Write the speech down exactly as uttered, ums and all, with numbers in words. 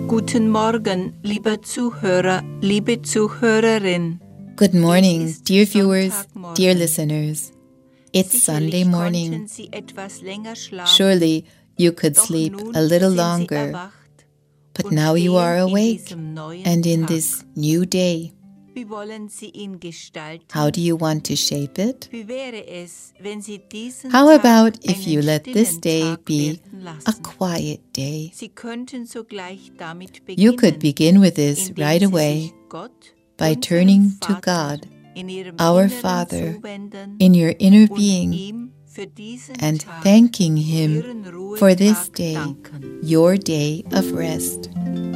Guten Morgen, lieber Zuhörer, liebe Zuhörerin. Good morning, dear viewers, dear listeners. It's Sunday morning. Surely you could sleep a little longer, but now you are awake and in this new day. How do you want to shape it? How about if you let this day be a quiet day? You could begin with this right away by turning to God, our Father, in your inner being and thanking Him for this day, your day of rest.